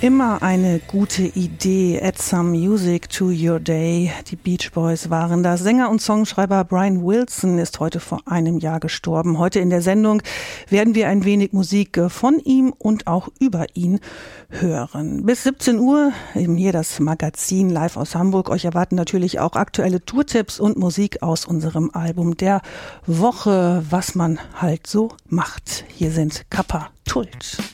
Immer eine gute Idee. Add some music to your day. Die Beach Boys waren das. Sänger und Songschreiber Brian Wilson ist heute vor einem Jahr gestorben. Heute in der Sendung werden wir ein wenig Musik von ihm und auch über ihn hören. Bis 17 Uhr eben hier das Magazin live aus Hamburg. Euch erwarten natürlich auch aktuelle Tourtipps und Musik aus unserem Album der Woche, was man halt so macht. Hier sind Kappa Tult.